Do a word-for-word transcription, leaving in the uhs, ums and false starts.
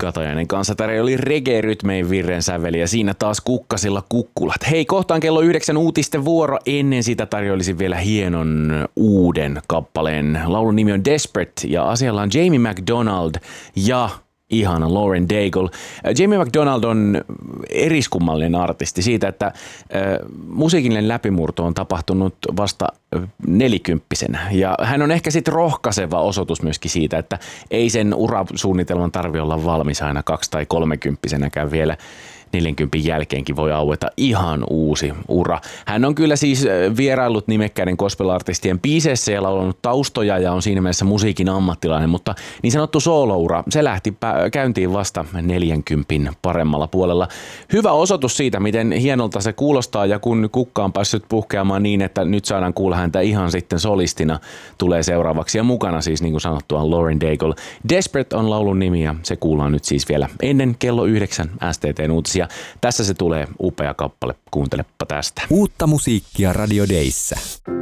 Katajainen kanssa tarjoili reggae-rytmein virren säveli ja siinä taas kukkasilla kukkulat. Hei, kohtaan kello yhdeksän uutisten vuoro. Ennen sitä tarjoilisin vielä hienon uuden kappaleen. Laulun nimi on Desperate ja asialla on Jamie McDonald ja ihana Lauren Daigle. Jamie McDonald on eriskummallinen artisti siitä, että äh, musiikillinen läpimurto on tapahtunut vasta nelikymppisenä. Ja hän on ehkä sitten rohkaiseva osoitus myöskin siitä, että ei sen urasuunnitelman tarvi olla valmis aina kaksi- tai kolmekymppisenäkään vielä. neljänkymmenen jälkeenkin voi aueta ihan uusi ura. Hän on kyllä siis vieraillut nimekkäiden gospel-artistien biiseissä ja laulanut taustoja ja on siinä mielessä musiikin ammattilainen, mutta niin sanottu sooloura, se lähti käyntiin vasta neljänkymmenen paremmalla puolella. Hyvä osoitus siitä, miten hienolta se kuulostaa ja kun kukka on päässyt puhkeamaan niin, että nyt saadaan kuulla häntä ihan sitten solistina, tulee seuraavaksi ja mukana siis niin kuin sanottua Lauren Daigle. Desperate on laulun nimi ja se kuullaan nyt siis vielä ennen kello yhdeksän S T T:n uutisia. Tässä se tulee, upea kappale, kuuntelepa tästä. Uutta musiikkia Radio Dayssä.